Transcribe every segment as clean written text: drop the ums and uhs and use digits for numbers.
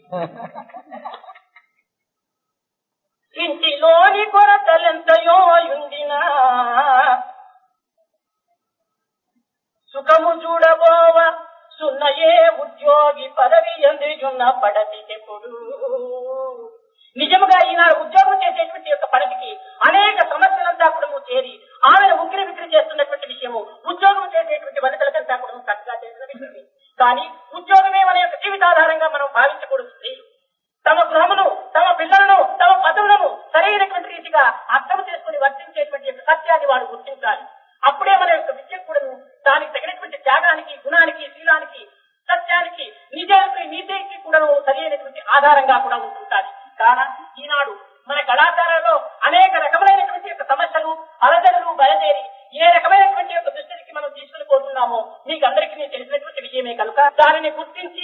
ఇంటిలోని కొరతలెంతయో యుండినా సుఖము చూడబోవ సున్నయే ఉద్యోగి పదవి ఎందున్న పడతికెప్పుడు. నిజముగా ఈనాడు ఉద్యోగం చేసేటువంటి యొక్క పడతికి అనేక సమస్యలంతా కూడా చేరి ఆమెను ఉక్కిరి బిక్కిరి చేస్తున్నటువంటి విషయము ఉద్యోగం చేసేటువంటి వనితలకంతా కూడా చక్కగా చేసిన విషయమే. కానీ ఉద్యోగమే మన యొక్క జీవితాధారంగా మనం భావించకూడదు. స్త్రీలు తమ గృహమును, తమ పిల్లలను, తమ పదవులను సరైనటువంటి రీతిగా అర్థం చేసుకుని వర్తించేటువంటి యొక్క సత్యాన్ని వాడు గుర్తించాలి. అప్పుడే మన యొక్క విద్య కూడా దానికి తగినటువంటి త్యాగానికి, గుణానికి, శీలానికి, సత్యానికి, నీతికి కూడా సరైనటువంటి ఆధారంగా కూడా ఉంటుంటారు. కాన ఈనాడు మన కళాశాలలో అనేక రకములైనటువంటి యొక్క సమస్యలు, అలజడులు బయలుదేరి ఏ రకమైనటువంటి యొక్క దృష్టికి మనం తీసుకుని పోతున్నామో మీకు అందరికీ తెలిసినటువంటి విషయమే కనుక దానిని గుర్తించి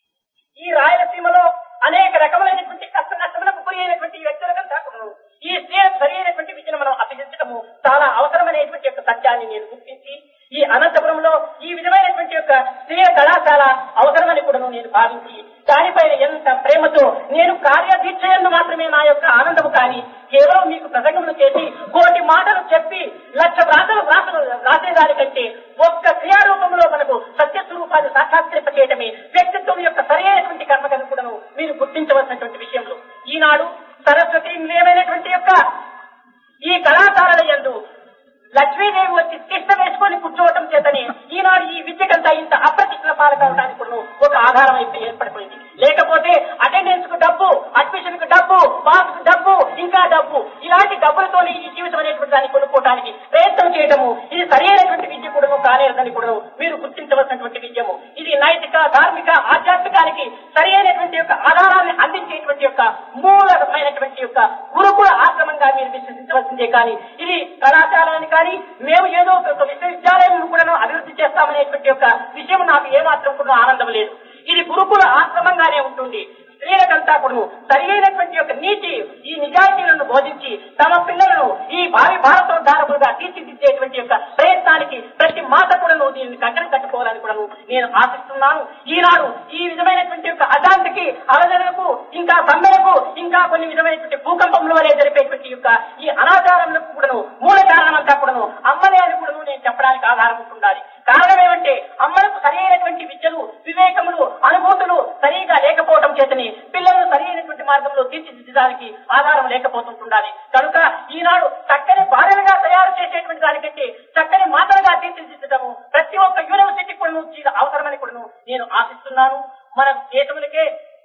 ఈ రాయలసీమలో అనేక రకములైనటువంటి కష్ట నష్టములకు గురి అయినటువంటి వ్యక్తులకంతా ఈ స్త్రీలకు సరైనటువంటి విద్యను మనం అభ్యసించడము చాలా అవసరమైనటువంటి యొక్క సత్యాన్ని నేను గుర్తించి ఈ అనంతపురంలో ఈ విధమైనటువంటి యొక్క స్త్రీల కళాశాల అవసరమని కూడా నేను భావించి దానిపైన ఎంత ప్రేమతో నేను కార్యదీక్షయందు మాత్రమే నా యొక్క ఆనందము కానీ కేవలం మీకు ప్రసంగములు చేసి కోటి మాటలు చెప్పి 1,00,000 వ్రాతలు రాసేదానికంటే ఒక్క క్రియారూపంలో మనకు సత్యస్వరూపాన్ని సాక్షాత్కరింపచేయటమే వ్యక్తిత్వం యొక్క సరైనటువంటి కర్మకను కూడా మీరు గుర్తించవలసినటువంటి విషయంలో ఈనాడు సరస్వతి నిలయమైనటువంటి యొక్క ఈ కళాశాలల యందు లక్ష్మీదేవి వచ్చి తిష్ట వేసుకొని కూర్చోవటం చేతనే ఈనాడు ఈ విద్యకంతా ఇంత అప్రతిష్ట పాలకవడానికి కూడా ఒక ఆధారం అయితే ఏర్పడిపోయింది. లేకపోతే అటెండెన్స్ కు డబ్బు, అడ్మిషన్ కు డబ్బు, పాస్ కు డబ్బు, ఇంకా డబ్బు, ఇలాంటి డబ్బులతోనే ఈ జీవితం అనేటువంటి దాన్ని కొనుక్కోవడానికి ప్రయత్నం చేయడము ఇది సరైనటువంటి విద్య కూడా కానేదని కూడా మీరు గుర్తించవలసినటువంటి విద్యము. ఇది నైతిక, ధార్మిక, ఆధ్యాత్మికానికి సరైనటువంటి యొక్క ఆధారాన్ని అందించేటువంటి యొక్క మూలమైనటువంటి యొక్క గురుకుల ఆశ్రమంగా మీరు విశ్వసించవలసిందే. కానీ ఇది కళాశాలని కానీ మేము ఏదో ఒక విశ్వవిద్యాలయం కూడా అభివృద్ధి చేస్తామనేటువంటి యొక్క విషయం నాకు ఏమాత్రం కూడా ఆనందం లేదు. ఇది గురుకుల ఆశ్రమంగానే ఉంటుంది. స్త్రీలకంతా కూడా సరైనటువంటి యొక్క నీతి, ఈ నిజాయితీలను బోధించి తమ పిల్లలను ఈ భావి భారతోద్ధారకులుగా తీర్చిదిద్దేటువంటి యొక్క ప్రయత్నానికి ప్రతి మాత కూడా దీన్ని కంకణం కట్టుకోవాలని కూడా నేను ఆశిస్తున్నాను. ఈనాడు ఈ విధమైనటువంటి యొక్క అశాంతికి, అలజడులకు, ఇంకా సమ్మెలకు, ఇంకా కొన్ని విధమైనటువంటి భూకంపముల వలె జరిపేటువంటి యొక్క ఈ అనాచారములకు కూడా మూల కారణమంతా కూడా అమ్మలే అని కూడా నేను చెప్పడానికి ఆధారం ఉంటుండాలి. కారణం ఏమంటే అమ్మలకు సరైనటువంటి విద్యలు, వివేకములు, అనుభూతులు సరిగా లేకపోవడం చేతని పిల్లలను సరైనటువంటి మార్గంలో తీర్చిదిద్దడానికి ఆధారం లేకపోతుండాలి. కనుక ఈనాడు చక్కని భార్యలుగా తయారు చేసేటువంటి దానికంటే చక్కని మాటలుగా తీర్చిదిద్దడము ప్రతి ఒక్క యూనివర్సిటీ కూడా అవసరమని కూడా నేను ఆశిస్తున్నాను. మన దేశములకే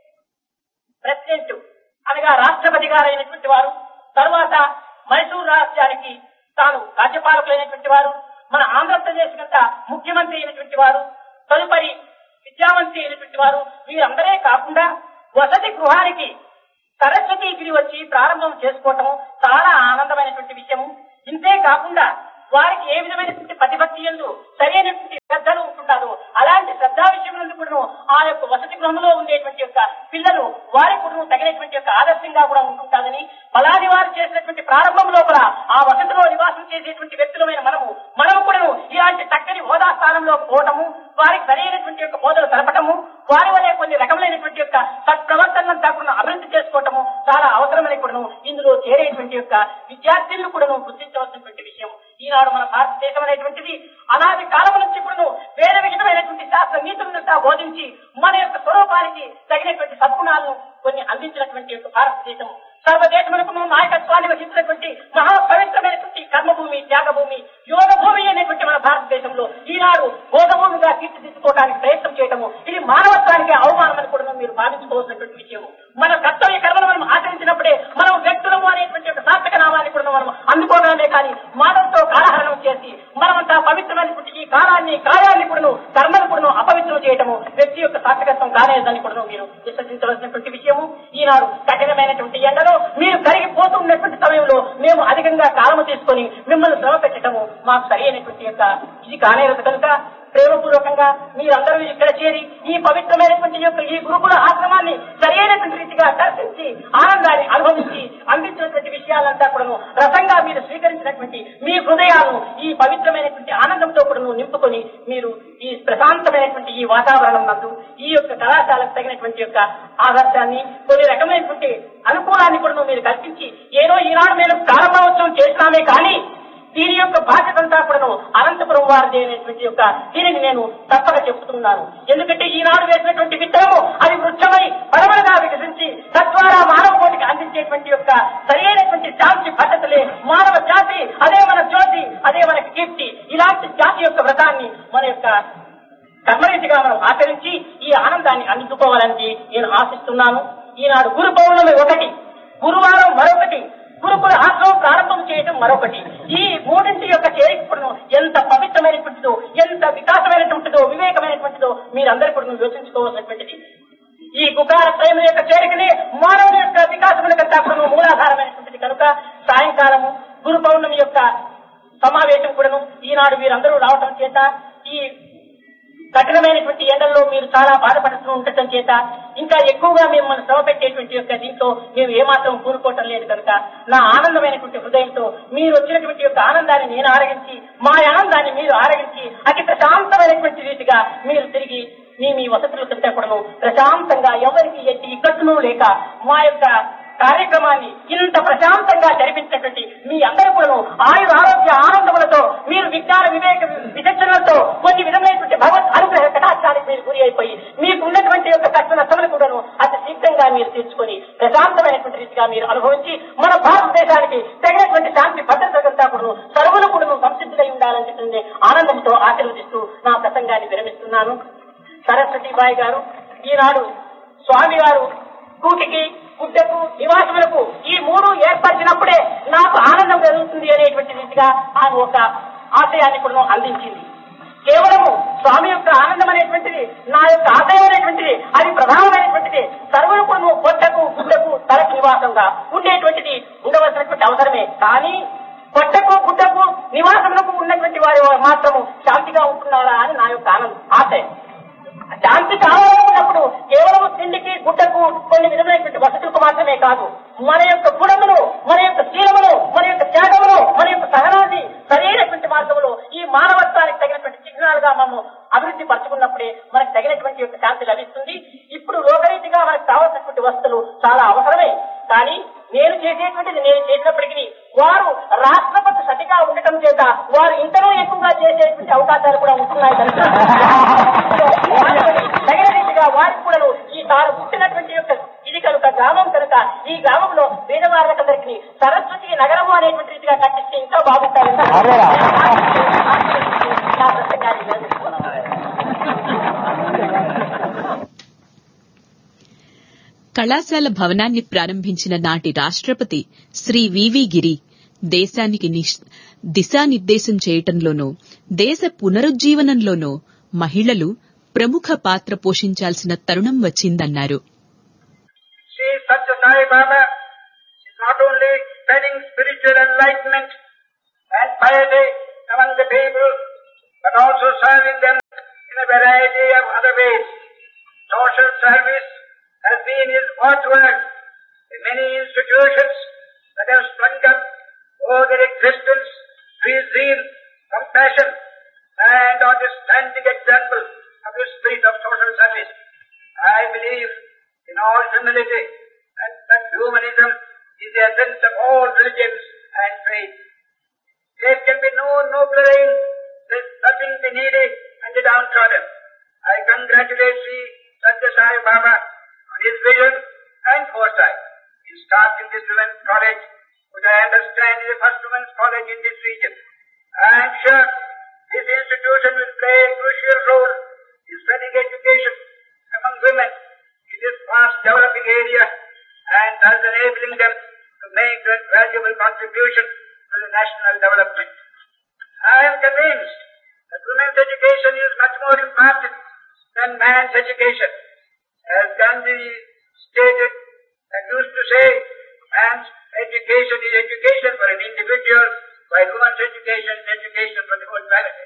ప్రెసిడెంట్ అనగా రాష్ట్రపతి గారైనటువంటి వారు, తరువాత మైసూరు రాజ్యానికి తాను రాజ్యపాలకులైనటువంటి వారు, మన ఆంధ్రప్రదేశ్ కంతా ముఖ్యమంత్రి అయినటువంటి వారు, తదుపరి విద్యామంత్రి అయినటువంటి వారు, వీరందరే కాకుండా వసతి గృహానికి సరస్వతీగిరి వచ్చి ప్రారంభం చేసుకోవటం చాలా ఆనందమైనటువంటి విషయము. ఇంతే కాకుండా వారికి ఏ విధమైనటువంటి ప్రతిభక్తి యందు సరైనటువంటి శ్రద్ధలు ఉంటుంటారో అలాంటి శ్రద్ధా విషయంలో కూడా ఆ యొక్క వసతి గృహంలో ఉండేటువంటి యొక్క పిల్లలు వారికి కూడా తగినటువంటి యొక్క ఆదర్శంగా కూడా ఉంటుంటారని, ఫలాని వారు చేసినటువంటి ప్రారంభం లోపల ఆ వసతిలో నివాసం చేసేటువంటి వ్యక్తులమైన మనము కూడా ఇలాంటి చక్కని హోదా స్థానంలో పోవటము, వారికి సరైనటువంటి యొక్క బోధలు తెలపటము, వారి వలె కొన్ని రకములైనటువంటి యొక్క సత్ప్రవర్తనంతా కూడా అభివృద్ధి చేసుకోవటము చాలా అవసరమని కూడా ఇందులో చేరేటువంటి యొక్క విద్యార్థులను కూడా గుర్తించవలసినటువంటి విషయం. ఈనాడు మన భారతదేశం అనేటువంటిది అనాది కాలం నుంచి కూడా వేరే విధమైనటువంటి శాస్త్ర నీతులంతా బోధించి మన యొక్క స్వరూపానికి తగినటువంటి సద్గుణాలను కొన్ని అందించినటువంటి యొక్క భారతదేశం సర్వదేశములకు నాయకత్వాన్ని వహించినటువంటి మహా పవిత్రమైనటువంటి కర్మభూమి, త్యాగభూమి, యోగ భూమి అనేటువంటి మన భారతదేశంలో ఈనాడు బోధభూమిగా తీర్చిదిద్దుకోవడానికి ప్రయత్నం చేయటము ఇది మానవత్వానికి అవమానం అని కూడా మీరు భావించుకోవాల్సినటువంటి విషయము. మన కర్తవ్య కర్మను మనం ఆచరించినప్పుడే మనం వ్యక్తులము అనేటువంటి ఒక సార్థక నామాన్ని కూడా మనం అందుకోవడమే కానీ మానవుతో కాలహరణం చేసి మనమంతా పవిత్రమైనటువంటి ఈ కార్యాన్ని కూడా కర్మను కూడా అపవిత్రం చేయటము వ్యక్తి యొక్క సార్థకత్వం కాలేదని కూడా మీరు విశ్వసించవలసినటువంటి విషయము. ఈనాడు కఠినమైనటువంటి ఎండలో మీరు కరిగిపోతున్నటువంటి సమయంలో మేము అధికంగా కాలము తీసుకొని మిమ్మల్ని శ్రమ పెట్టడము మాకు సరైనటువంటి యొక్క ఇది కానేరదు. కనుక ప్రేమపూర్వకంగా మీరందరూ ఇక్కడ చేరి ఈ పవిత్రమైనటువంటి యొక్క ఈ గురుకుల ఆశ్రమాన్ని సరైనటువంటి రీతిగా దర్శించి ఆనందాన్ని అనుభవించి అందించినటువంటి విషయాలంతా కూడా రసంగా మీరు స్వీకరించినటువంటి మీ హృదయాలను ఈ పవిత్రమైనటువంటి ఆనందంతో కూడా నింపుకొని మీరు ఈ ప్రశాంతమైనటువంటి ఈ వాతావరణం నందు ఈ యొక్క కళాశాలకు తగినటువంటి యొక్క ఆదర్శాన్ని కొన్ని రకమైనటువంటి అనుకూలాన్ని కూడా మీరు కల్పించి ఏదో ఈనాడు మేము ప్రారంభోత్సవం చేసినామే కానీ దీని యొక్క బాధ్యత అంతా కూడా అనంతపురం వారిది అనేటువంటి యొక్క దీనిని నేను తప్పక చెప్తున్నాను. ఎందుకంటే ఈనాడు వేసినటువంటి విత్తనము అది వృక్షమై పరమలుగా వికసించి తద్వారా మానవ కోటికి అందించేటువంటి యొక్క సరైనటువంటి శాంతి పద్ధతులే మానవ జాతి, అదే మన జ్యోతి, అదే మనకి కీర్తి. ఇలాంటి జాతి యొక్క వ్రతాన్ని మన యొక్క కర్మరీతిగా మనం ఆచరించి ఈ ఆనందాన్ని అందుకోవాలని నేను ఆశిస్తున్నాను. ఈనాడు గురు పౌర్ణమి ఒకటి, గురువారం మరొకటి, గురుకుల ఆశ్రమం ప్రారంభం చేయడం మరొకటి. ఈ మూడింటి యొక్క చేరికను ఎంత పవిత్రమైనటువంటిదో, ఎంత వికాసమైనటువంటిదో, వివేకమైనటువంటిదో మీరందరూ కూడా యోచించుకోవాల్సినటువంటిది. ఈ కుకార ప్రేమ యొక్క చేరికనే మానవుని యొక్క వికాసములకంతా కూడా మూలాధారమైనటువంటిది కనుక సాయంకాలము గురు పౌర్ణమి యొక్క సమావేశం కూడాను ఈనాడు మీరందరూ రావటం చేత ఈ కఠినమైనటువంటి ఎండల్లో మీరు చాలా బాధపడుతూ ఉండటం చేత ఇంకా ఎక్కువగా మిమ్మల్ని శ్రమ పెట్టేటువంటి యొక్క దీంతో మేము ఏమాత్రం కూరుకోవటం లేదు కనుక నా ఆనందమైనటువంటి హృదయంతో మీరు వచ్చినటువంటి యొక్క ఆనందాన్ని నేను ఆరగించి మా ఆనందాన్ని మీరు ఆరగించి అతి ప్రశాంతమైనటువంటి రీతిగా మీరు తిరిగి మీ వసతుల కంటే కూడా ప్రశాంతంగా ఎవరికి ఎట్టి ఇక్కట్టును లేక మా యొక్క కార్యక్రమాన్ని ఇంత ప్రశాంతంగా జరిపించినటువంటి మీ అందరూ కూడా ఆయుర ఆరోగ్య ఆనందములతో మీరు విజ్ఞాన వివేక విచక్షణలతో కొన్ని విధమైనటువంటి భగవత్ అనుగ్రహ కటాక్షానికి మీరు గురి అయిపోయి మీకు ఉన్నటువంటి యొక్క కష్ట నష్టములు కూడాను అతి శీఘ్రంగా మీరు తీర్చుకొని ప్రశాంతమైనటువంటి రీతిగా మీరు అనుభవించి మన భారతదేశానికి తగినటువంటి శాంతి భద్రతలంతా కూడా సర్వులు కూడా సంసిద్ధులై ఉండాలని చెప్పి ఆనందంతో ఆశీర్వదిస్తూ నా ప్రసంగాన్ని విరమిస్తున్నాను. సరస్వతీబాయి గారు ఈనాడు స్వామి గారు కూటికి గుడ్డకు నివాసములకు ఈ మూడు ఏర్పరిచినప్పుడే నాకు ఆనందం కలుగుతుంది అనేటువంటి రీతిగా ఆమె ఒక ఆశయాన్ని కూడా అందించింది. కేవలము స్వామి యొక్క ఆనందం అనేటువంటిది నా యొక్క ఆశయం అనేటువంటిది అది ప్రధానమైనటువంటిది. సర్వులు కూడా పొట్టకు గుడ్డకు తలకు నివాసంగా ఉండేటువంటిది ఉండవలసినటువంటి అవసరమే. కానీ పొట్టకు గుడ్డకు నివాసములకు ఉన్నటువంటి వారి మాత్రము శాంతిగా ఉంటున్నారా అని నా యొక్క ఆశయం. శాంతి కావాలనుకున్నప్పుడు కేవలం తిండికి గుడ్డకు కొన్ని విధమైనటువంటి వసతులకు మాత్రమే కాదు, మన యొక్క గుణమును, మన యొక్క శీలమును, మన యొక్క త్యాగమును, మన యొక్క సహనాన్ని సరైనటువంటి మార్గంలో ఈ మానవత్వానికి తగినటువంటి చిహ్నాలుగా మనము అభివృద్ధి పరచుకున్నప్పుడే మనకు తగినటువంటి యొక్క శాంతి లభిస్తుంది. ఇప్పుడు లోకరీతిగా మనకు కావాల్సినటువంటి వస్తువులు చాలా అవసరమే. కానీ నేను చేసేటువంటిది నేను చేసినప్పటికీ వారు రాష్ట్రపతి సతిగా ఉండటం చేత వారు ఇంతలో ఎక్కువగా చేసేటువంటి అవకాశాలు కూడా ఉంటున్నాయి కనుక తగిన రీతిగా వారికి కూడా ఈ తాను పుట్టినటువంటి యొక్క ఇది కనుక గ్రామం కనుక ఈ గ్రామంలో పేదవాళ్ళకందరికీ సరస్వతి నగరము అనేటువంటి రీతిగా కట్టిస్తే ఇంకా బాగుంటారని నా ప్రసంగాన్ని నిర్వహిస్తున్నాను. కళాశాల భవనాన్ని ప్రారంభించిన నాటి రాష్ట్రపతి శ్రీ వివి గిరి దేశానికి దిశానిర్దేశం చేయటంలోనూ దేశ పునరుజ్జీవనంలోనూ మహిళలు ప్రముఖ పాత్ర పోషించాల్సిన తరుణం వచ్చిందన్నారు. She is such a Sai Baba. She is not only spreading spiritual enlightenment and piety among the people, but also serving them in a variety of other ways. Social service has been his watchword in many institutions that have sprung up over their existence to his zeal, compassion, and on the standing example of his spirit of social service. I believe in all humility and that humanism is the essence of all religions and faiths. There can be no nobler aim than helping the needy and the downtrodden. I congratulate Sri Satya Sai Baba on his vision and foresight in starting this women's college, which I understand is the first women's college in this region. I am sure this institution will play a crucial role in spreading education among women in this fast developing area and thus enabling them to make a valuable contribution to the national development. I am convinced that women's education is much more important than man's education. As Gandhi stated and used to say, man's education is education for an individual, while woman's education is education for the whole family.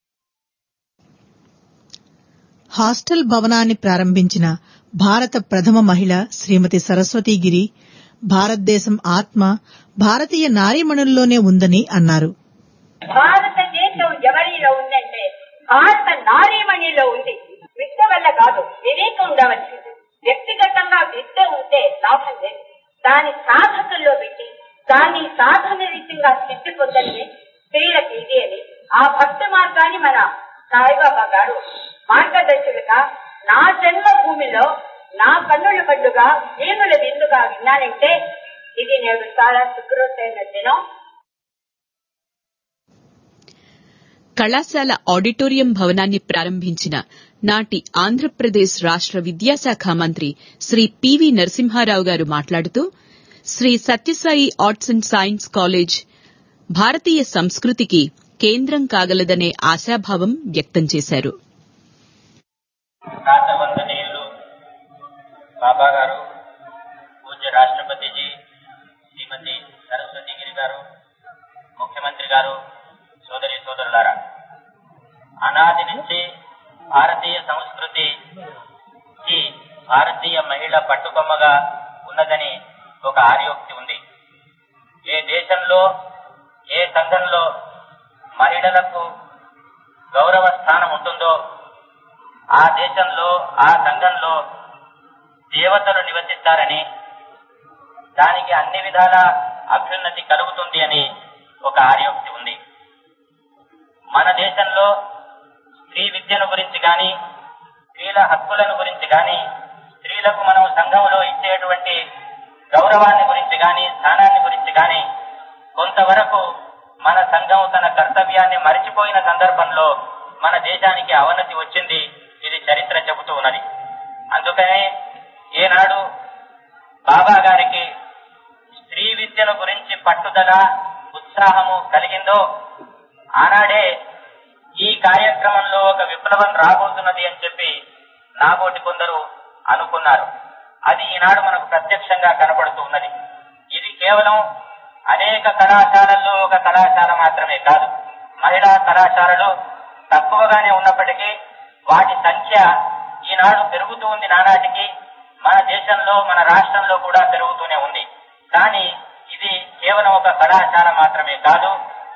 Hostel భవనాన్ని ప్రారంభించిన భారత ప్రథమ మహిళ శ్రీమతి సరస్వతీగిరి భారతదేశం ఆత్మ భారతీయ నారీమణుల్లోనే ఉందని అన్నారు. భారతదేశం ఎవరిలో ఉందంటే భారత నారీమణిలో ఉంది. విద్య వల్ల కాదు, వివేకం ఉండవలసింది. వ్యక్తిగతంగా విద్య ఉంటే లాభం లేదు. దాని సాధకుల్లో పెట్టి దాన్ని సాధన రీతిగా సిద్ధి పొందడమే స్త్రీలకు ఇది అని ఆ భక్తి మార్గాన్ని మన సాయిబాబా గారు మార్గదర్శకులుగా నా జన్మభూమిలో నా కన్నుల బడ్డుగా జీవుల విందుగా విన్నానంటే ఇది నేడు చాలా సుఖరూపైన దినం. కళాశాల ఆడిటోరియం భవనాన్ని ప్రారంభించిన నాటి ఆంధ్రప్రదేశ్ రాష్ట్ర విద్యాశాఖ మంత్రి శ్రీ పివి నరసింహారావు గారు మాట్లాడుతూ Shri Sathya Sai arts and science college భారతీయ సంస్కృతికి కేంద్రం కాగలదనే ఆశాభావం వ్యక్తం చేశారు. బాబా గారు, పూజ్య రాష్ట్రపతిజీ శ్రీమతి సరస్వతి గిరి గారు, ముఖ్యమంత్రి గారు, సోదరి సోదరులారా, అనాది నుంచి భారతీయ సంస్కృతికి భారతీయ మహిళ పట్టుకొమ్మగా ఉన్నదని ఒక ఆర్యోక్తి ఉంది. ఏ దేశంలో ఏ సంఘంలో మహిళలకు గౌరవ స్థానం ఉంటుందో ఆ దేశంలో ఆ సంఘంలో దేవతలు నివసిస్తారని, దానికి అన్ని విధాల అభ్యున్నతి కలుగుతుంది అని ఒక ఆర్యోక్తి ఉంది. మన దేశంలో స్త్రీ విద్యను గురించి గాని, స్త్రీల హక్కులను గురించి గాని, స్త్రీలకు మనం సంఘంలో ఇచ్చేటువంటి గౌరవాన్ని గురించి గాని, స్థానాన్ని గురించి గాని కొంతవరకు మన సంఘం తన కర్తవ్యాన్ని మరిచిపోయిన సందర్భంలో మన దేశానికి అవనతి వచ్చింది. ఇది చరిత్ర చెబుతూ ఉన్నది. అందుకనే ఏనాడు బాబా గారికి స్త్రీ విద్యను గురించి పట్టుదల, ఉత్సాహము కలిగిందో ఆనాడే ఈ కార్యక్రమంలో ఒక విప్లవం రాబోతున్నది అని చెప్పి నాబోటి కొందరు అనుకున్నారు. అది ఈనాడు మనకు ప్రత్యక్షంగా కనపడుతూ ఉన్నది. ఇది కేవలం అనేక కళాశాలల్లో ఒక కళాశాల మాత్రమే కాదు. మహిళా కళాశాలలు తక్కువగానే ఉన్నప్పటికీ వాటి సంఖ్య ఈనాడు పెరుగుతూ ఉంది. నానాటికి మన దేశంలో, మన రాష్ట్రంలో కూడా పెరుగుతూనే ఉంది. కానీ ఇది కేవలం ఒక కళాశాల మాత్రమే కాదు.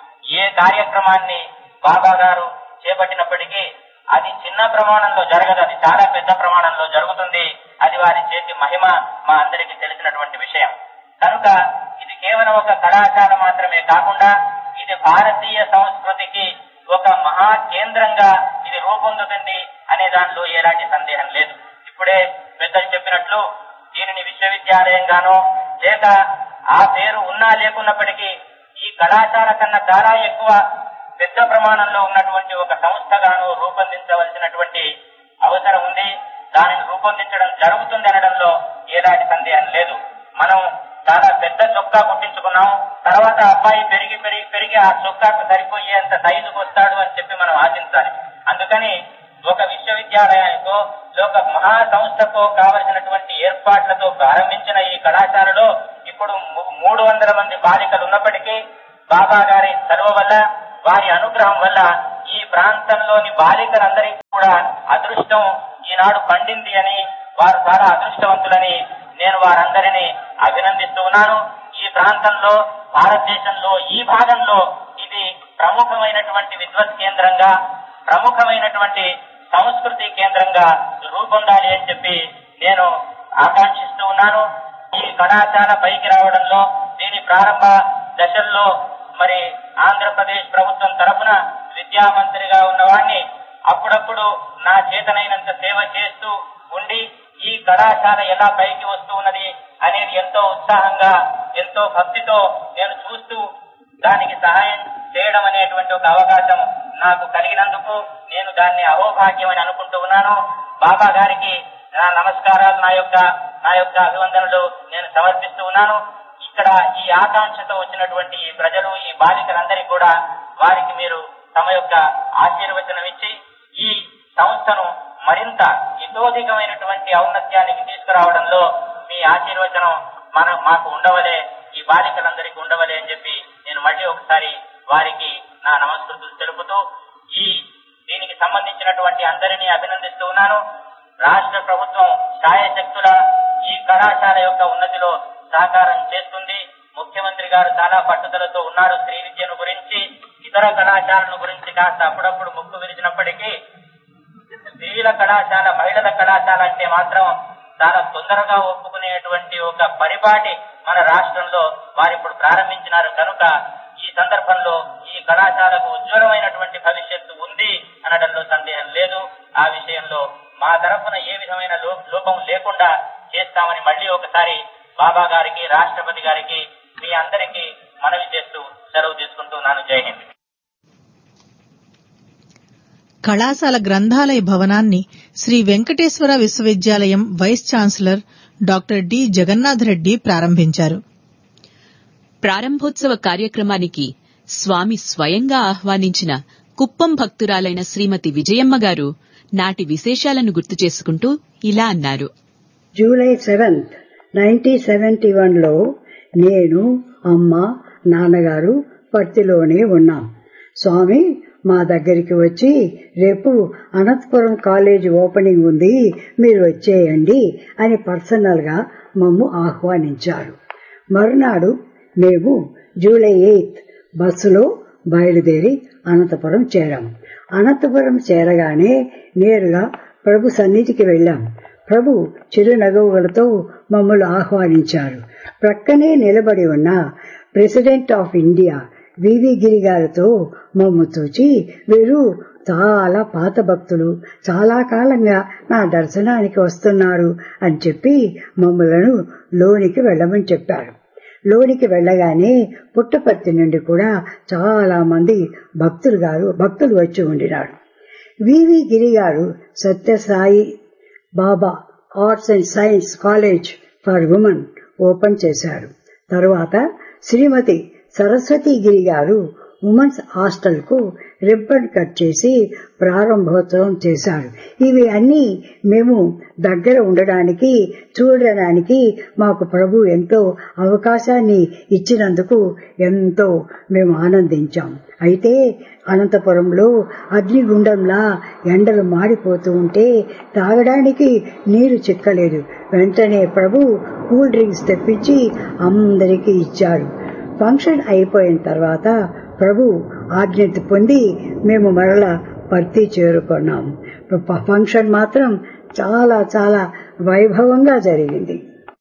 ఏ కార్యక్రమాన్ని బాబా గారు చేపట్టినప్పటికీ అది చిన్న ప్రమాణంలో జరగదు, అది చాలా పెద్ద ప్రమాణంలో జరుగుతుంది. అది వారి చేతి మహిమ మా అందరికీ తెలిసినటువంటి విషయం. కనుక ఇది కేవలం ఒక కళాశాల మాత్రమే కాకుండా ఇది భారతీయ సంస్కృతికి ఒక మహా కేంద్రంగా ఇది రూపొందుతుంది అనే దానిలో ఎలాంటి సందేహం లేదు. ఇప్పుడే పెద్దలు చెప్పినట్లు దీనిని విశ్వవిద్యాలయంగానో లేక ఆ పేరు ఉన్నా లేకున్నప్పటికీ ఈ కళాశాల కన్నా చాలా ఎక్కువ పెద్ద ప్రమాణంలో ఉన్నటువంటి ఒక సంస్థగాను రూపొందించవలసినటువంటి అవసరం ఉంది. దానిని రూపొందించడం జరుగుతుంది అనడంలో ఎలాంటి సందేహం లేదు. మనం చాలా పెద్ద చొక్కా కుట్టించుకున్నాం, తర్వాత అబ్బాయి పెరిగి ఆ చొక్కాకు సరిపోయేంత సైజుకు వస్తాడు అని చెప్పి మనం ఆశించాలి. అందుకని ఒక విశ్వవిద్యాలయానికో ఒక మహా సంస్థకో కావలసినటువంటి ఏర్పాట్లతో ప్రారంభించిన ఈ కళాశాలలో ఇప్పుడు 300 మంది బాలికలు ఉన్నప్పటికీ బాబా గారి చలువ వల్ల, వారి అనుగ్రహం వల్ల ఈ ప్రాంతంలోని బాలికలందరికీ కూడా అదృష్టం ఈనాడు పండింది అని, వారు చాలా అదృష్టవంతులని నేను వారందరినీ అభినందిస్తూ ఉన్నాను. ఈ ప్రాంతంలో, భారతదేశంలో ఈ భాగంలో ఇది ప్రముఖమైనటువంటి విద్వత్ కేంద్రంగా, ప్రముఖమైనటువంటి సంస్కృతి కేంద్రంగా రూపొందాలి అని చెప్పి నేను ఆకాంక్షిస్తూ ఉన్నాను. ఈ కళాశాల పైకి రావడంలో, దీని ప్రారంభ దశల్లో మరి ఆంధ్రప్రదేశ్ ప్రభుత్వం తరఫున విద్యామంత్రిగా ఉన్నవాడిని అప్పుడప్పుడు నా చేతనైనంత సేవ చేస్తూ ఉండి ఈ కళాశాల ఎలా పైకి వస్తూ ఉన్నది అనేది ఎంతో ఉత్సాహంగా, ఎంతో భక్తితో నేను చూస్తూ దానికి సహాయం చేయడం అనేటువంటి ఒక అవకాశం నాకు కలిగినందుకు నేను దాన్ని అహోభాగ్యం అని అనుకుంటూ ఉన్నాను. బాబా గారికి నా నమస్కారాలు, నా యొక్క అభివందనలు నేను సమర్పిస్తూ ఉన్నాను. ఇక్కడ ఈ ఆకాంక్షతో వచ్చినటువంటి ఈ ప్రజలు, ఈ బాలికలందరికీ కూడా వారికి మీరు తమ యొక్క ఆశీర్వచనం ఇచ్చి ఈ సంస్థను మరింత ఇతోధికమైనటువంటి ఔన్నత్యానికి తీసుకురావడంలో మీ ఆశీర్వచనం మాకు ఉండవలే, ఈ బాలికలందరికీ ఉండవలే అని చెప్పి నేను మళ్ళీ ఒకసారి వారికి నా నమస్కృతులు తెలుపుతూ దీనికి సంబంధించినటువంటి అందరినీ అభినందిస్తూ ఉన్నాను. రాష్ట్ర ప్రభుత్వం శాయశక్తుల ఈ కళాశాల యొక్క ఉన్నతిలో సహకారం చేస్తుంది. ముఖ్యమంత్రి గారు చాలా పట్టుదలతో ఉన్నారు. స్త్రీ విద్యను గురించి హిత ఇతర కళాశాలను గురించి కాస్త అప్పుడప్పుడు ముక్కు విరిచినప్పటికీ స్త్రీల కళాశాల, మహిళల కళాశాల అంటే మాత్రం చాలా తొందరగా ఒప్పుకునేటువంటి ఒక పరిపాటి మన రాష్ట్రంలో వారిప్పుడు ప్రారంభించినారు కనుక ఈ సందర్భంలో ఈ కళాశాలకు ఉజ్వలమైనటువంటి భవిష్యత్తు ఉంది అనడంలో సందేహం లేదు. ఆ విషయంలో మా తరఫున ఏ విధమైన లోపం లేకుండా చేస్తామని మళ్లీ ఒకసారి బాబా గారికి, రాష్ట్రపతి గారికి, మీ అందరికీ మనవి చేస్తూ సెలవు తీసుకుంటున్నాను. జై హింద్. కళాశాల గ్రంథాలయ భవనాన్ని శ్రీ వెంకటేశ్వర విశ్వవిద్యాలయం vice chancellor doctor D Jagannadh Reddy ప్రారంభించారు. ప్రారంభోత్సవ కార్యక్రమానికి స్వామి స్వయంగా ఆహ్వానించిన కుప్పం భక్తురాలైన శ్రీమతి విజయమ్మ గారు నాటి విశేషాలను గుర్తు చేసుకుంటూ ఇలా అన్నారు. జూలై 7th, 1971లో నేను, అమ్మ, నాన్నగారు పర్తిలోనే ఉన్నాం. స్వామి మా దగ్గరికి వచ్చి రేపు అనంతపురం కాలేజ్ ఓపెనింగ్ ఉంది, మీరు వచ్చేయండి అని పర్సనల్ గా మమ్ము ఆహ్వానించారు. మరునాడు మేము జూలై 8th బస్సులో బయలుదేరి అనంతపురం చేరాం. అనంతపురం చేరగానే నేరుగా ప్రభు సన్నిధికి వెళ్లాం. ప్రభు చిరునగవులతో మమ్మల్ని ఆహ్వానించారు. ప్రక్కనే నిలబడి ఉన్న ప్రెసిడెంట్ ఆఫ్ ఇండియా వివి గిరి గారితో మమ్ము చూచి, వీరు చాలా పాత భక్తులు, చాలా కాలంగా నా దర్శనానికి వస్తున్నారు అని చెప్పి మమ్మలను లోనికి వెళ్లమని చెప్పారు. లోనికి వెళ్లగానే పుట్టపర్తి నుండి కూడా చాలా మంది భక్తులు వచ్చి ఉండినారు. వివి గిరి గారు సత్యసాయి బాబా arts and science college for women open చేశారు. తరువాత శ్రీమతి సరస్వతి గిరి గారు ఉమెన్స్ హాస్టల్ కు రిబ్బన్ కట్ చేసి ప్రారంభోత్సవం చేశారు. ఇవి అన్ని మేము దగ్గర ఉండడానికి, చూడడానికి మాకు ప్రభు ఎంతో అవకాశాన్ని ఇచ్చినందుకు ఎంతో మేము ఆనందించాం. అయితే అనంతపురంలో అగ్నిగుండంలా ఎండలు మాడిపోతూ ఉంటే తాగడానికి నీరు చిక్కలేదు. వెంటనే ప్రభు కూల్ డ్రింక్స్ తెప్పించి అందరికీ ఇచ్చారు. ఫంక్షన్ అయిపోయిన తర్వాత ప్రభు ఆజ్ఞ పొంది మేము మరలా పర్తి చేరుకున్నాము. ఫంక్షన్ మాత్రం చాలా చాలా వైభవంగా జరిగింది.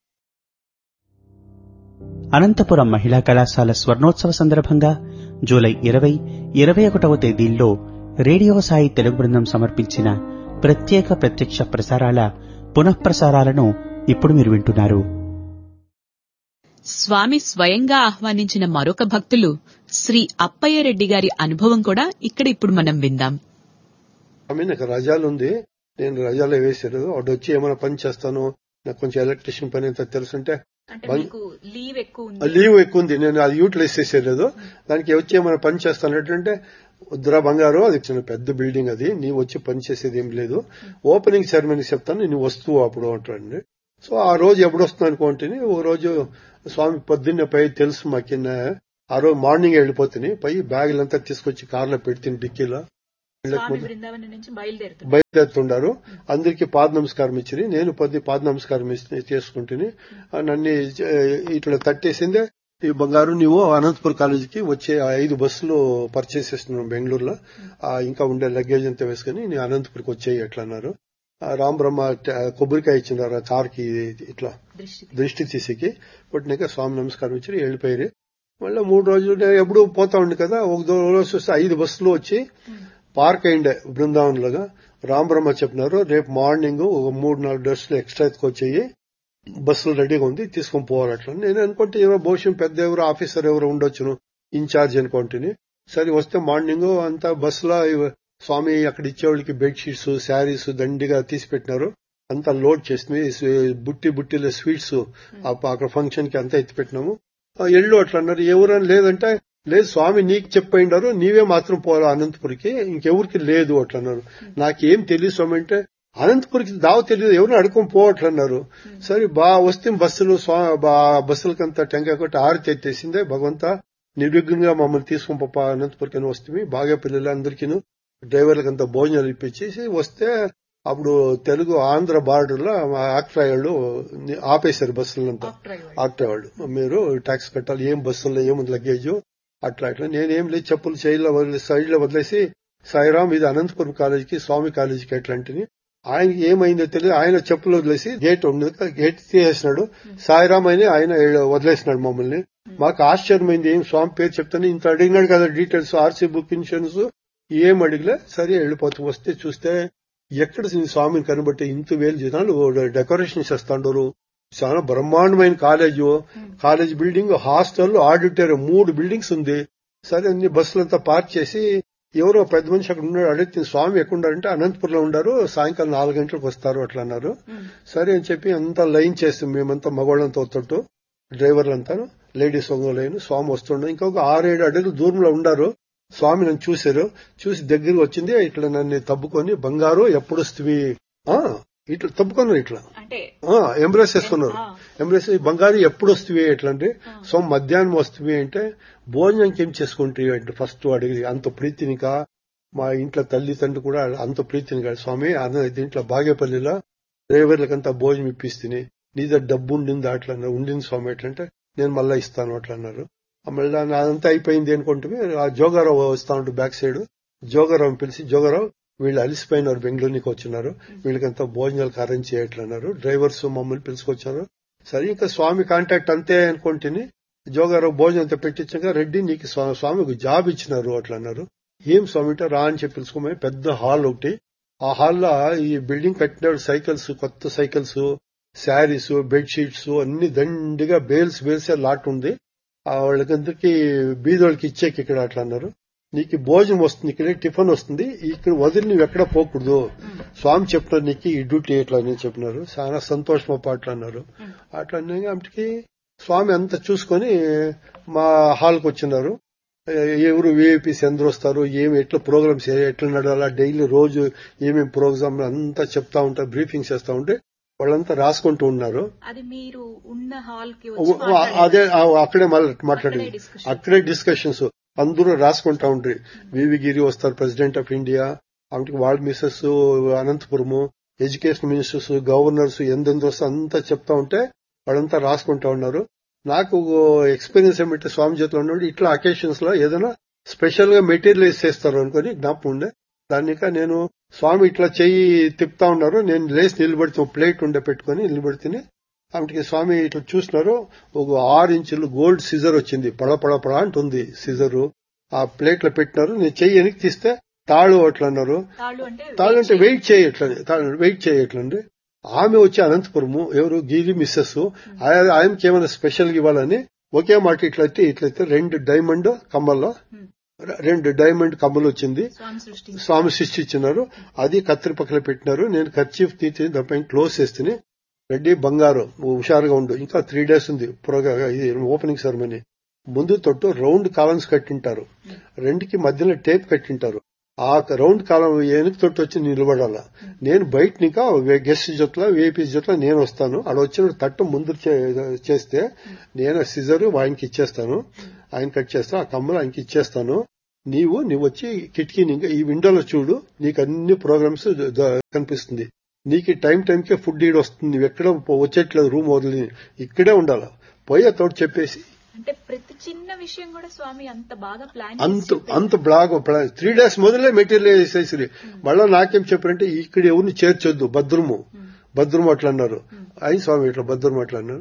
అనంతపురం మహిళా కళాశాల స్వర్ణోత్సవ సందర్భంగా జూలై 20, 21వ తేదీల్లో రేడియో సాయి తెలుగు బృందం సమర్పించిన ప్రత్యేక ప్రత్యక్ష ప్రసారాల పునఃప్రసారాలను ఇప్పుడు మీరు వింటున్నారు. స్వామి స్వయంగా ఆహ్వానించిన మరొక భక్తులు శ్రీ అప్పయ్య రెడ్డి గారి అనుభవం కూడా ఇక్కడ ఇప్పుడు మనం విందాం. నాకు రజాలు ఉంది, నేను రజాలో వేసారు. వాడు వచ్చి ఏమైనా పని చేస్తాను, నాకు కొంచెం ఎలక్ట్రిషియన్ పని అంతా తెలుసుంటే లీవ్ ఎక్కువ ఉంది, నేను అది యూటిలైజ్ చేసేలేదు. దానికి వచ్చి ఏమైనా పని చేస్తాను అంటే, వద్దురా బంగారు, అది చిన్న పెద్ద బిల్డింగ్, అది నీవు వచ్చి పని చేసేది ఏం లేదు, ఓపెనింగ్ సెరమనీ చెప్తాను, నేను వస్తువు అప్పుడు అంటాడండి. సో ఆ రోజు ఎప్పుడు వస్తున్నాను అనుకుంటే, ఓ రోజు స్వామి పొద్దున్నే పై తెలుసు మాకిన్న, ఆ రోజు మార్నింగ్ వెళ్ళిపోతుంది, పై బ్యాగులంతా తీసుకొచ్చి కార్లో పెడుతుంది డిక్కీలో, బయలుదేరుతుండారు. అందరికి పాద నమస్కారం ఇచ్చి నేను పాద నమస్కారం చేసుకుంటుని, నన్ను ఇట్లా తట్టేసిందే, ఈ బంగారు నువ్వు అనంతపురం కాలేజీకి వచ్చే 5 బస్సులు పర్చేస్ చేస్తున్నాను బెంగళూరులో, ఇంకా ఉండే లగేజ్ అంతా వేసుకుని నేను అనంతపురికి వచ్చేయి ఎట్లా అన్నారు. రామ్ బ్రహ్మ కొబ్బరికాయ ఇచ్చినారు కార్కి, ఇట్లా దృష్టి తీసికి పుట్టినాక స్వామి నమస్కారం ఇచ్చి వెళ్ళిపోయారు. మళ్ళీ 3 రోజులు ఎప్పుడు పోతా ఉండి కదా, ఒక రోజు వస్తే 5 బస్సులు వచ్చి పార్క్ అయిండే బృందావన్ లాగా. రామ్ బ్రహ్మ చెప్పినారు, రేపు మార్నింగ్ ఒక 3-4 బస్సులు ఎక్స్ట్రా ఎత్తుకొచ్చేయి, బస్సులు రెడీగా ఉంది, తీసుకొని పోవాలి. అట్లా నేను అనుకుంటే ఎవరో భవిష్యం పెద్ద ఎవరో ఆఫీసర్ ఎవరో ఉండొచ్చును, ఇన్ఛార్జ్ అనుకుంటుని. సరే వస్తే మార్నింగ్ అంతా బస్సులో స్వామి అక్కడ ఇచ్చేవాళ్ళకి బెడ్షీట్స్, శారీస్ దండిగా తీసి పెట్టినారు, అంతా లోడ్ చేసింది. బుట్టిలో స్వీట్స్ అక్కడ ఫంక్షన్ కి అంతా ఎత్తి పెట్టినాము. ఎళ్ళు అట్లా అన్నారు. ఎవరని లేదంటే, లేదు స్వామి నీకు చెప్పినారు, నీవే మాత్రం పోరా అనంతపురికి, ఇంకెవరికి లేదు అట్లా అన్నారు. నాకేం తెలియదు స్వామి అంటే, అనంతపురికి దావ తెలియదు, ఎవరిని అడుకొని పోవట్లన్నారు. సరే వస్తే బస్సులకంతా టెంకాయ కొట్టి ఆరితి ఎత్తేసిందే. భగవంత నిర్విఘ్నంగా మమ్మల్ని తీసుకుని పాప అనంతపురికి వస్తే, బాగా పిల్లలు అందరికీ డ్రైవర్లకంతా భోజనాలు ఇప్పించేసి వస్తే, అప్పుడు తెలుగు ఆంధ్ర బార్డర్ లో ఆక్ట్రాయ్ వాళ్ళు ఆపేశారు బస్సులంతా. ఆక్ట్రాయ్ వాళ్ళు, మీరు ట్యాక్స్ కట్టాలి, ఏం బస్సుల్లో ఏముంది లగేజ్ అట్లా నేనేం లేదు చెప్పులు సైడ్ లో వదిలేసి సాయిరాం ఇది అనంతపురం కాలేజీకి స్వామి కాలేజీకి ఎట్లాంటిని ఆయనకి ఏమైందో తెలియదు. ఆయన చెప్పులు వదిలేసి గేట్ ఉండదు, గేట్ తీసేసినాడు. సాయిరాం అని ఆయన వదిలేసినాడు మమ్మల్ని. మాకు ఆశ్చర్యమైంది, ఏం స్వామి పేరు చెప్తాను ఇంత అడిగినాడు కదా డీటెయిల్స్, ఆర్సీ బుక్, ఇన్సూరెన్స్ ఏం అడిగలే. సరే వెళ్ళిపోతూ వస్తే చూస్తే ఎక్కడ స్వామిని కనబట్టి ఇంత వేలు జనాలు డెకరేషన్ చేస్తాండారు. చాలా బ్రహ్మాండమైన college building, hostel, auditorium 3 buildings ఉంది. సరే అన్ని బస్సులంతా పార్క్ చేసి ఎవరో పెద్ద మనిషి అక్కడ ఉన్నాడు. అడిగితే స్వామి ఎక్కడున్నారంటే అనంతపురంలో ఉన్నారు, సాయంకాలం 4 గంటలకు వస్తారు అట్లా అన్నారు. సరే అని చెప్పి అంతా లైన్ చేస్తాం మేమంతా, మగవాళ్ళంతా వస్తుంటూ డ్రైవర్లంతా, లేడీస్ ఒక లైన్. స్వామి వస్తుండే ఇంకొక 6-7 అడుగులు దూరంలో ఉండారు. స్వామి నన్ను చూశారు, చూసి దగ్గరికి వచ్చింది. ఇట్లా నన్ను తబ్బుకొని, బంగారు ఎప్పుడు వస్తుంది ఇట్లా తప్పుకున్నారు, ఇట్లా ఎంబ్రేస్ చేసుకున్నారు. ఎంబ్రేస్ బంగారు ఎప్పుడు వస్తుంది ఎట్లా అంటే స్వామి మధ్యాహ్నం వస్తుంది అంటే భోజనానికి ఏం చేసుకుంటాయి అంటే ఫస్ట్ అడిగి అంత ప్రీతినికా మా ఇంట్లో తల్లిదండ్రులు కూడా అంత ప్రీతిని కాదు స్వామి దీంట్లో బాగేపల్లిలో డ్రైవర్లకంతా భోజనం ఇప్పిస్తుంది, నీ దగ్గర డబ్బు ఉండింది అట్లా ఉండింది స్వామి ఎట్లంటే నేను మళ్ళా ఇస్తాను అట్లా అన్నారు. మళ్ళీ అదంతా అయిపోయింది అనుకుంటే ఆ జోగారావు వస్తా ఉంటే బ్యాక్ సైడ్ జోగారావు పిలిచి, జోగారావు వీళ్ళు అలిసిపోయినారు, బెంగళూరుకి వచ్చినారు, వీళ్ళకంతా భోజనాలకు అరేంజ్ చేయట్లన్నారు. డ్రైవర్స్ మమ్మల్ని పిలుచుకొచ్చారు. సరే ఇంకా స్వామి కాంటాక్ట్ అంతే అనుకుంటేనే జోగారావు భోజనం అంతా పెట్టించాక రెడ్డి నీకు స్వామికి జాబ్ ఇచ్చినారు అట్లా అన్నారు. ఏం స్వామి రా అని చెప్పి పిలుచుకోమని పెద్ద హాల్ ఒకటి, ఆ హాల్లో ఈ బిల్డింగ్ కట్టిన సైకిల్స్, కొత్త సైకిల్స్, శారీస్, బెడ్షీట్స్ అన్ని దండిగా బేల్స్ లాట్ ఉంది. వాళ్ళకందరికి బీదోళ్ళకి ఇచ్చేకి ఇక్కడ అట్లా అన్నారు. నీకు భోజనం వస్తుంది, ఇక్కడ టిఫిన్ వస్తుంది, ఇక్కడ వదిలి నువ్వు ఎక్కడ పోకూడదు, స్వామి చెప్పినారు నీకు ఈ డ్యూటీ ఎట్లా అని చెప్పినారు. చాలా సంతోషం అట్లా అన్నారు. అట్లా అప్పటికి స్వామి అంతా చూసుకొని మా హాల్కి వచ్చినారు. ఎవరు విఐపీస్ ఎందరు వస్తారు, ఏమి ఎట్లా ప్రోగ్రామ్స్ ఎట్లా నడాలా, డైలీ రోజు ఏమేమి ప్రోగ్రామ్ అంతా చెప్తా ఉంటారు, బ్రీఫింగ్ చేస్తా ఉంటే వాళ్ళంతా రాసుకుంటూ ఉన్నారు. అదే అక్కడే మాట్లాడి అక్కడే డిస్కషన్స్ అందరూ రాసుకుంటా ఉంటారు. వివి గిరి వస్తారు, ప్రెసిడెంట్ ఆఫ్ ఇండియా, ఆమెకి వాళ్ళ Mrs, Anantapuramu education ministers, governors ఎందెందరూ వస్తే అంతా చెప్తా ఉంటే వాళ్ళంతా రాసుకుంటా ఉన్నారు. నాకు ఎక్స్పీరియన్స్ ఏమంటే స్వామి చేతిలో ఉన్నాడు, ఇట్లా అకేషన్స్ లో ఏదైనా స్పెషల్ గా మెటీరియలైజ్ చేస్తారు అనుకుని జ్ఞాపకం ఉండే. దానిక నేను స్వామి ఇట్లా చెయ్యి తిప్పుతా ఉన్నారు, నేను లేచి నిలబడితే ప్లేట్ ఉండే పెట్టుకుని నిలబడితేనే ఆమెకి స్వామి ఇట్లా చూసినారు. ఒక 6 ఇంచులు గోల్డ్ సిజర్ వచ్చింది, పడ అంటుంది సిజరు. ఆ ప్లేట్ లో పెట్టినారు. నేను చెయ్యి వెనక్కి తీస్తే తాళు అట్లా అన్నారు. తాళు అంటే వెయిట్ చేయట్లండి. ఆమె వచ్చి అనంతపురము ఎవరు గిరి మిస్సెస్, ఆయనకి ఏమైనా స్పెషల్ గా ఇవ్వాలని ఒకే మాట ఇట్లయితే 2 డైమండ్ కమ్మల్లో 2 డైమండ్ కమ్మలు వచ్చింది, స్వామి సృష్టించినారు. అది కత్తిరి పక్కన పెట్టినారు. నేను కర్చీఫ్ తీసి దానిపైన క్లోజ్ చేస్తే రెడ్డి బంగారు హుషారుగా ఉండు, ఇంకా 3 days ఉంది ఇది ఓపెనింగ్ సెరమనీ. ముందు తొట్టు రౌండ్ కాలమ్స్ కట్టింటారు, 2కి మధ్యలో టేప్ కట్టింటారు. ఆ రౌండ్ కాలం వెనక తొట్టు వచ్చి నిలబడాల. నేను బయట ఇంకా గెస్ట్ జొట్ల విఐపీ జొట్ల నేను వస్తాను. అక్కడ వచ్చిన తట్టు ముందు చేస్తే నేను సిజరు ఆయనకి ఇచ్చేస్తాను, ఆయన కట్ చేస్తాను, ఆ కమ్మలు ఆయనకి ఇచ్చేస్తాను. నీవు వచ్చి కిటికీ ఈ విండోలో చూడు, నీకు అన్ని ప్రోగ్రామ్స్ కనిపిస్తుంది. నీకు టైంకి ఫుడ్ ఈడ వస్తుంది, నువ్వు ఎక్కడ వచ్చేట్లేదు, రూమ్ వదిలి ఇక్కడే ఉండాల. పోయే తోడు చెప్పేసి అంటే ప్రతి చిన్న విషయం కూడా స్వామి అంత బాగా ప్లాన్ అంత బాగా 3 days మొదలే మెటీరియల్ వేసేసి మళ్ళా నాకేం చెప్పారంటే ఇక్కడ ఎవరిని చేర్చొద్దు, భద్రము అట్లా అన్నారు. ఆయన స్వామి ఇట్లా భద్రము అట్లా అన్నారు.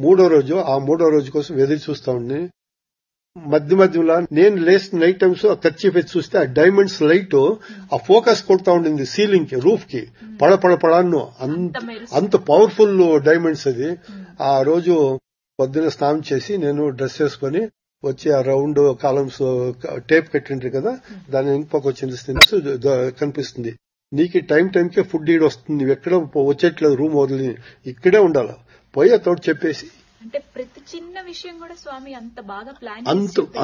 3వ రోజు కోసం ఎదురు చూస్తా ఉండి మధ్యలో నేను లేచిన నైట్ టైమ్స్ ఆ కర్చీఫ్ చూస్తే ఆ డైమండ్స్ లైట్ ఆ ఫోకస్ కొడతా ఉండింది సీలింగ్ కి, రూఫ్ కి, పడను అంత పవర్ఫుల్ డైమండ్స్ అది. ఆ రోజు పొద్దున్న స్నానం చేసి నేను డ్రెస్ వేసుకుని వచ్చి ఆ రౌండ్ కాలమ్స్ టేప్ కట్టింటారు కదా, దాని ఇంకొక వచ్చింది కనిపిస్తుంది. నీకు టైంకి ఫుడ్ ఈడ వస్తుంది, నువ్వు ఎక్కడ వచ్చేట్లేదు, రూమ్ వదిలి ఇక్కడే ఉండాల. పోయే తోడు చెప్పేసి అంటే ప్రతి చిన్న విషయం కూడా స్వామి అంత బాగా ప్లాన్